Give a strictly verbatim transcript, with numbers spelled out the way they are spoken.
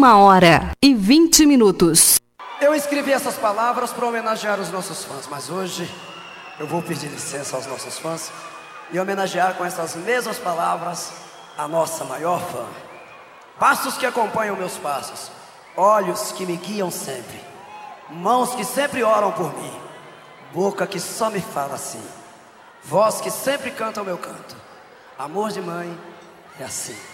Uma hora e vinte minutos. Eu escrevi essas palavras para homenagear os nossos fãs, mas hoje eu vou pedir licença aos nossos fãs e homenagear com essas mesmas palavras a nossa maior fã. Passos que acompanham meus passos, olhos que me guiam sempre, mãos que sempre oram por mim, boca que só me fala assim, voz que sempre canta o meu canto. Amor de mãe é assim.